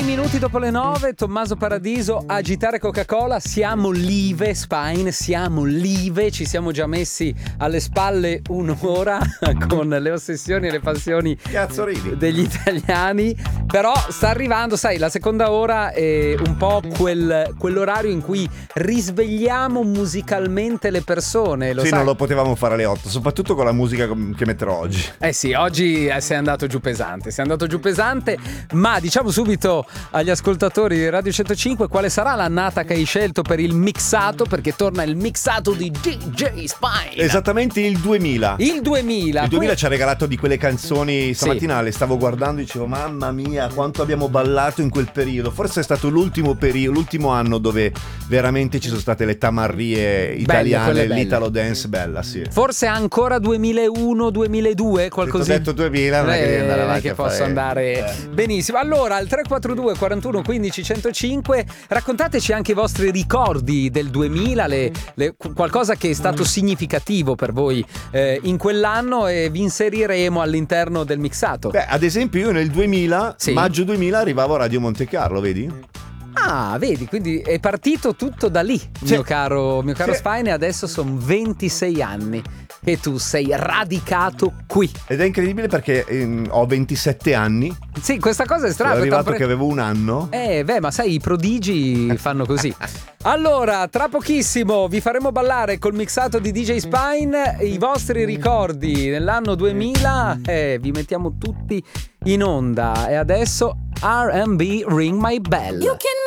minuti dopo le 9, Tommaso Paradiso, Agitare Coca-Cola. Siamo live, Spine, siamo live. Ci siamo già messi alle spalle un'ora con le ossessioni e le passioni degli italiani. Però sta arrivando, sai, la seconda ora è un po' quell'orario in cui risvegliamo musicalmente le persone. Lo sì, sai? non lo potevamo fare alle 8, soprattutto con la musica che metterò oggi. Eh sì, oggi sei andato giù pesante, ma diciamo subito agli ascoltatori di Radio 105 quale sarà l'annata che hai scelto per il mixato, perché torna il mixato di DJ Spine. Esattamente il 2000. Il 2000 ci ha regalato di quelle canzoni. Stamattina le stavo guardando e dicevo mamma mia quanto abbiamo ballato in quel periodo. Forse è stato l'ultimo anno dove veramente ci sono state le tamarrie italiane, l'Italo Dance bella, sì. Forse ancora 2001, 2002, qualcosa. Ho detto 2000, non è che devi andare avanti che posso andare benissimo. Allora, al 342 41 15 105 raccontateci anche i vostri ricordi del 2000, qualcosa che è stato significativo per voi in quell'anno, e vi inseriremo all'interno del mixato. Beh, ad esempio io nel 2000, sì, maggio 2000 arrivavo a Radio Monte Carlo, vedi? Ah, vedi, quindi è partito tutto da lì, mio caro Spine, e adesso sono 26 anni che tu sei radicato qui. Ed è incredibile perché ho 27 anni. Sì, questa cosa è strana. Sono arrivato che avevo un anno. Ma sai, i prodigi fanno così. Allora, tra pochissimo vi faremo ballare col mixato di DJ Spine i vostri ricordi nell'anno 2000. Vi mettiamo tutti in onda. E adesso R&B Ring My Bell. You can